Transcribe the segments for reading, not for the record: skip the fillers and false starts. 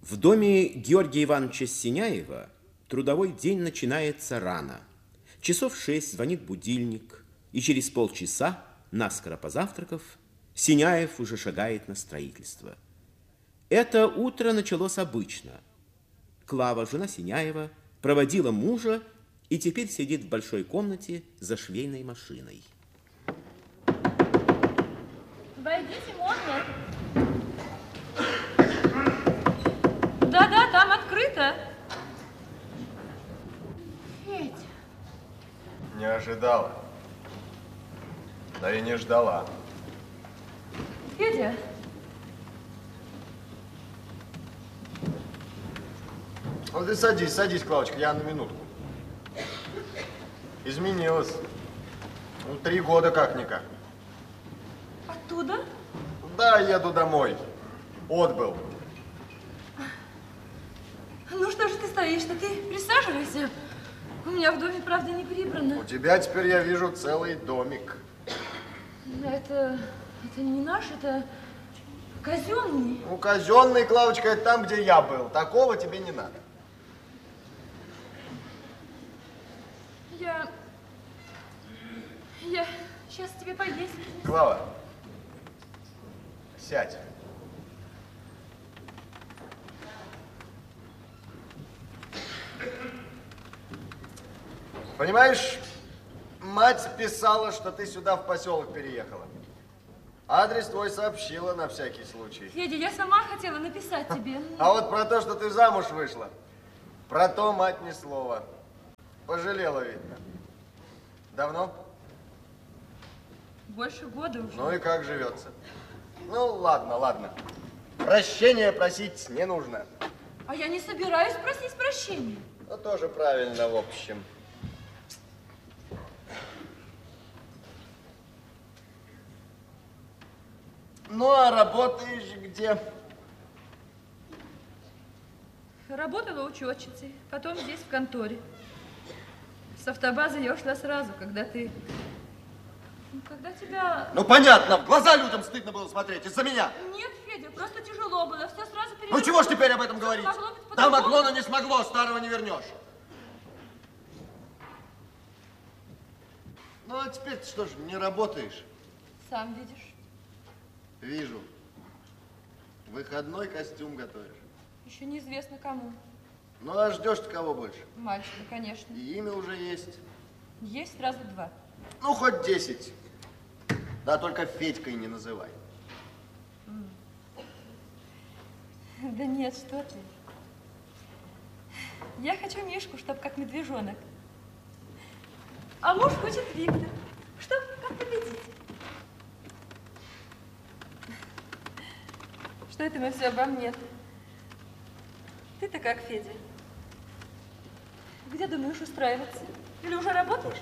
В доме Георгия Ивановича Синяева трудовой день начинается рано. Часов 6 звонит будильник, и через полчаса, наскоро позавтракав, Синяев уже шагает на строительство. Это утро началось обычно. Клава, жена Синяева, проводила мужа и теперь сидит в большой комнате за швейной машиной. Войдите, можно? Да-да, там открыто. Федя. Не ожидала. Да и не ждала. Федя. Ну ты садись, садись, Клавочка, я на минутку. Изменилась. Ну, 3 года как-никак. Оттуда? Да, еду домой. Отбыл. Ну что же ты стоишь-то? Ты присаживайся. У меня в доме, правда, не прибрано. У тебя теперь, я вижу, целый домик. Это не наш, это казенный. Ну, казенный, Клавочка, это там, где я был. Такого тебе не надо. Я сейчас тебе поесть. Клава, сядь. Понимаешь, мать писала, что ты сюда в поселок переехала. Адрес твой сообщила на всякий случай. Федя, я сама хотела написать тебе. А вот про то, что ты замуж вышла, про то мать ни слова. Пожалела, видно. Давно? Больше года уже. Ну и как живется? Ну, ладно, ладно. Прощения просить не нужно. А я не собираюсь просить прощения. Ну, тоже правильно, в общем. Ну, а работаешь где? Работала учетчицей, потом здесь в конторе. С автобазы я ушла сразу, когда ты... Когда тебя... Ну, понятно, в глаза людям стыдно было смотреть из-за меня. Нет, Федя, просто тяжело было, все сразу перевернулось. Ну, чего ж теперь об этом говорить? Да, могло, но не смогло, старого не вернешь. Ну, а теперь ты что ж, не работаешь? Сам видишь. Вижу. Выходной костюм готовишь. Еще неизвестно кому. Ну, а ждешь-то кого больше? Мальчика, конечно. И имя уже есть. Есть сразу 2. Ну, хоть 10. Да, только Федькой не называй. Да нет, что ты. Я хочу Мишку, чтоб как медвежонок. А муж хочет Виктор. Что, как победить? Что это мы все обо мне? Ты-то как, Федя? Где думаешь устраиваться? Или уже работаешь?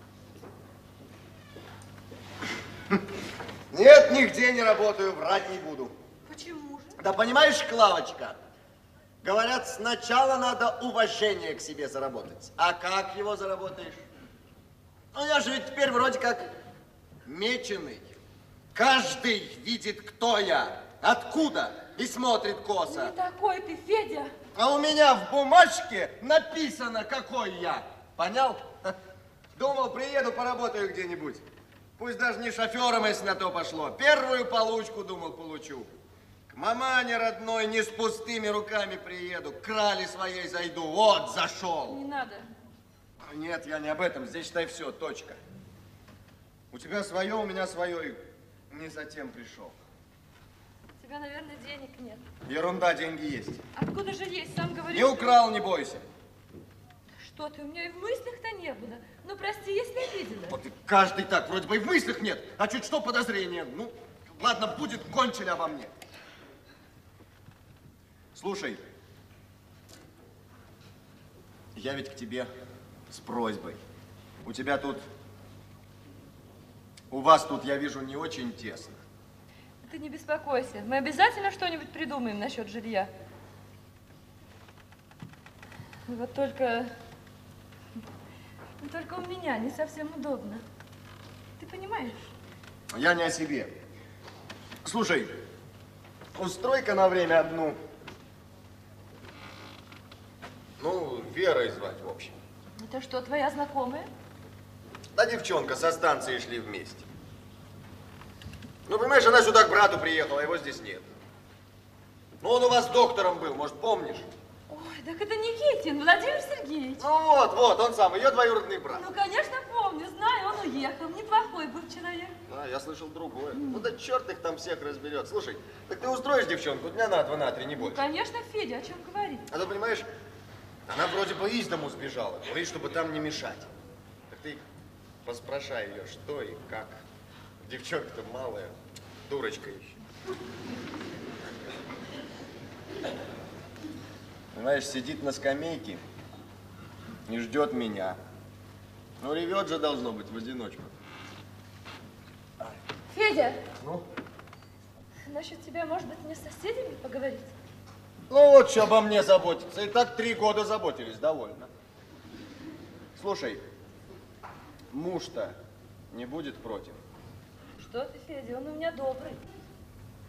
Нет, нигде не работаю, врать не буду. Почему же? Да понимаешь, Клавочка, говорят, сначала надо уважение к себе заработать. А как его заработаешь? Ну, я же ведь теперь вроде как меченый. Каждый видит, кто я, откуда, и смотрит косо. Не такой ты, Федя. А у меня в бумажке написано, какой я. Понял? Думал, приеду, поработаю где-нибудь. Пусть даже не шофером, если на то пошло. Первую получку, думал, получу. К мамане родной не с пустыми руками приеду. К крале своей зайду. Вот, зашел. Не надо. Нет, я не об этом. Здесь, считай, все, точка. У тебя свое, у меня свое. И не затем пришел. У тебя, наверное, денег нет. Ерунда, деньги есть. Откуда же есть? Сам говоришь. Не украл, не бойся. Что ты, у меня и в мыслях-то не было. Ну, прости, если обидела. Вот и каждый так, вроде бы и в мыслях нет, а чуть что подозрение. Ну, ладно, будет, кончили обо мне. Слушай, я ведь к тебе с просьбой. У тебя тут, у вас тут, я вижу, не очень тесно. Ты не беспокойся, мы обязательно что-нибудь придумаем насчет жилья. Вот только у меня не совсем удобно. Ты понимаешь? Я не о себе. Слушай, устрой-ка на время одну Ну, Верой звать, в общем. Это что, твоя знакомая? Да девчонка, со станции шли вместе. Ну, понимаешь, она сюда к брату приехала, а его здесь нет. Ну, он у вас доктором был, может, помнишь? Ой, так это Никитин, Владимир Сергеевич. Ну, вот, он самый, ее двоюродный брат. Ну, конечно, помню, знаю, он уехал. Неплохой был человек. А, я слышал другое. Ну, да черт их там всех разберет. Слушай, так ты устроишь девчонку дня на 2, на 3, не Ну, больше. конечно, Федя, о чем говорить? А то, понимаешь, она вроде бы из дому сбежала. Говорит, чтобы там не мешать. Так ты поспрашай ее, что и как. Девчонка-то малая, дурочка еще. Понимаешь, сидит на скамейке и ждет меня. Ну, ревет же должно быть в одиночку. Федя! Ну? Насчет тебя, может быть, мне с соседями поговорить? Ну, вот что обо мне заботиться. И так 3 года заботились, довольно. Слушай, муж-то не будет против? Что ты, Федя, он у меня добрый.